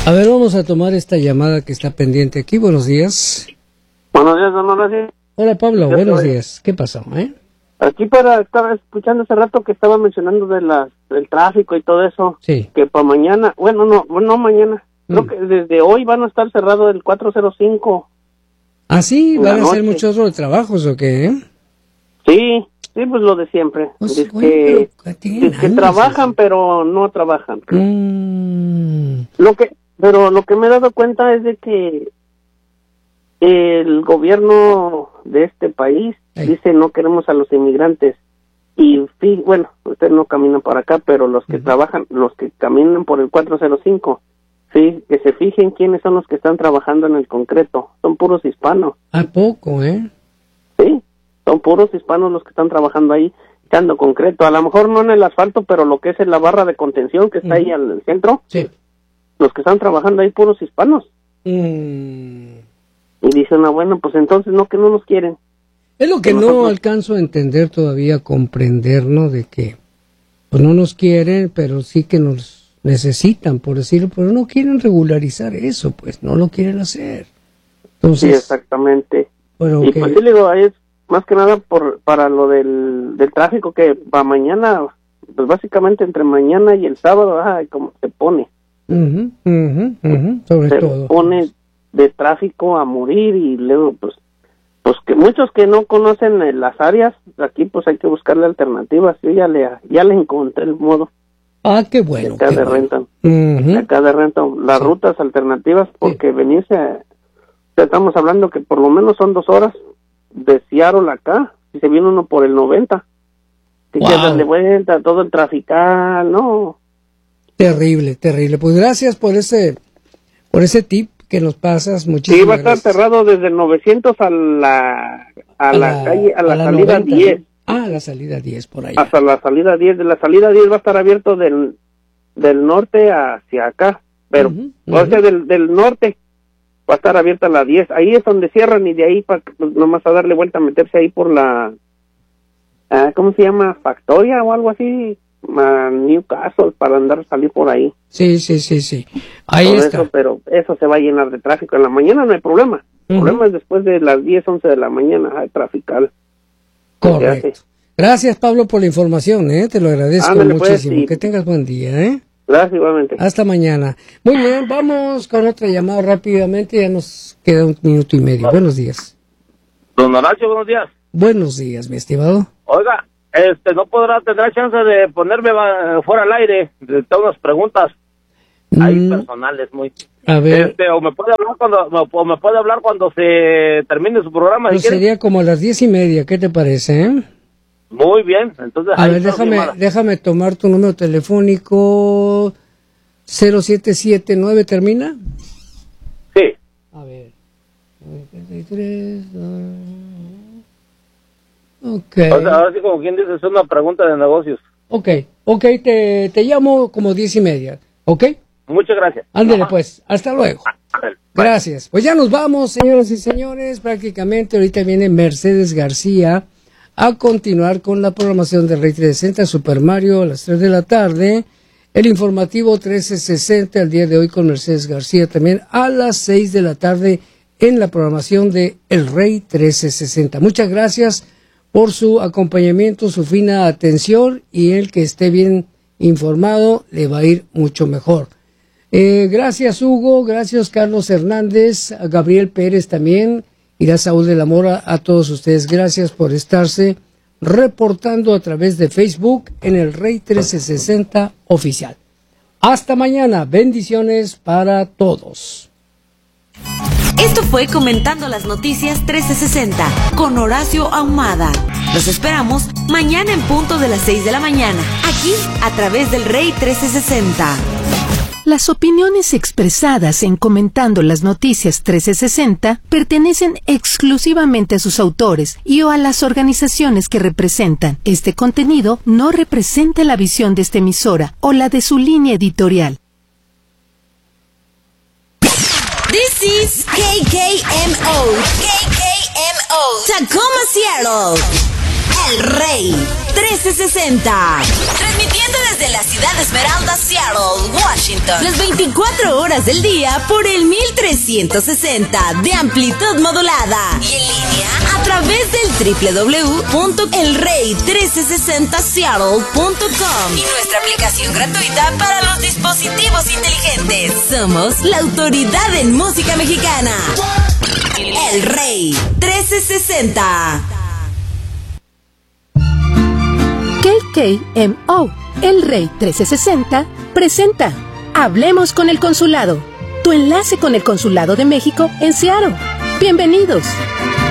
A ver, vamos a tomar esta llamada que está pendiente aquí. Buenos días. Buenos días, don Horacio. Hola, Pablo. Buenos días. ¿Qué pasó, Aquí estaba escuchando hace rato que estaba mencionando del tráfico y todo eso. Sí. Que para mañana, no mañana. Creo que desde hoy van a estar cerrados el 405. ¿Ah, sí? ¿Van a hacer muchos otros trabajos o qué? Sí, pues lo de siempre. Pues, que trabajan, pero no trabajan. Lo que me he dado cuenta es de que el gobierno de este país dice no queremos a los inmigrantes. Y bueno, ustedes no caminan para acá, pero los que trabajan, los que caminan por el 405, sí, que se fijen quiénes son los que están trabajando en el concreto. Son puros hispanos. ¿A poco, Sí, son puros hispanos los que están trabajando ahí, echando concreto. A lo mejor no en el asfalto, pero lo que es en la barra de contención que está ahí al centro. Sí. Los que están trabajando ahí, puros hispanos. Y dicen, bueno, pues entonces que no nos quieren. Es lo que no alcanzo a entender todavía, comprender, ¿no? De que pues no nos quieren, pero sí que nos necesitan, por decirlo, pero no quieren regularizar eso, pues no lo quieren hacer. Entonces, sí, exactamente. Pero y pues sí, le digo, es más que nada para lo del tráfico, que para mañana, pues básicamente entre mañana y el sábado, como se pone. Sobre se todo. Pone de tráfico a morir, y luego pues que muchos que no conocen las áreas, aquí pues hay que buscarle alternativas. Yo ya le encontré el modo. Ah, qué bueno. Acá de rentan. Acá de rentan las rutas alternativas, porque venirse, estamos hablando que por lo menos son 2 horas de Seattle acá, y se viene uno por el 90. Que hay que darle vuelta, todo el trafical, ¿no? Terrible. Pues gracias por ese tip que nos pasas. Muchísimas Sí, va a estar cerrado desde el 900 a la calle, a la salida 90, 10. Ah, la salida 10 por ahí. Hasta la salida 10. De la salida 10 va a estar abierto del norte hacia acá. Pero, o sea, del norte va a estar abierta la 10. Ahí es donde cierran, y de ahí nomás a darle vuelta, a meterse ahí por la... ¿cómo se llama? Factoria o algo así. Newcastle, para salir por ahí. Sí. Ahí todo está. Eso, pero eso se va a llenar de tráfico. En la mañana no hay problema. El problema es después de las 10, 11 de la mañana, hay trafical. Correcto. Gracias, Pablo, por la información, te lo agradezco muchísimo. Pues, sí. Que tengas buen día, Gracias, igualmente. Hasta mañana. Muy bien, vamos con otra llamada rápidamente, ya nos queda 1 minuto y medio. Buenos días. Don Horacio, buenos días. Buenos días, mi estimado. Oiga, no tendrá chance de ponerme fuera al aire, de todas unas preguntas ahí personales muy. A ver. O me puede hablar cuando se termine su programa. Pues si sería como a las 10:30, ¿qué te parece? Muy bien, entonces. A ver, déjame tomar tu número telefónico. 0779, ¿termina? Sí. A ver. 93. Ok. Ahora sí, como quien dice, es una pregunta de negocios. Ok, te llamo como 10:30, ¿ok? Muchas gracias. Ándale pues, hasta luego. Gracias. Pues ya nos vamos, señoras y señores. Prácticamente ahorita viene Mercedes García a continuar con la programación de Rey 360, Super Mario a las 3 de la tarde. El informativo 1360 el día de hoy con Mercedes García también a las 6 de la tarde en la programación de El Rey 1360. Muchas gracias por su acompañamiento, su fina atención, y el que esté bien informado le va a ir mucho mejor. Gracias, Hugo, gracias, Carlos Hernández, a Gabriel Pérez también, y a Saúl de la Mora, a todos ustedes. Gracias por estarse reportando a través de Facebook en El Rey 1360 Oficial. Hasta mañana, bendiciones para todos. Esto fue Comentando las Noticias 1360 con Horacio Ahumada. Los esperamos mañana en punto de las 6 de la mañana, aquí a través del Rey 1360. Las opiniones expresadas en Comentando las Noticias 1360 pertenecen exclusivamente a sus autores y o a las organizaciones que representan. Este contenido no representa la visión de esta emisora o la de su línea editorial. This is KKMO, Tacoma, Seattle, El Rey 1360, transmitiendo transmitiendo desde la ciudad de Esmeralda, Seattle, Washington. Las 24 horas del día por el 1360 de amplitud modulada. Y en línea a través del www.elrey1360seattle.com y nuestra aplicación gratuita para los dispositivos inteligentes. Somos la autoridad en música mexicana. El Rey 1360. KKMO, El Rey 1360, presenta Hablemos con el Consulado, tu enlace con el Consulado de México en Seattle. Bienvenidos.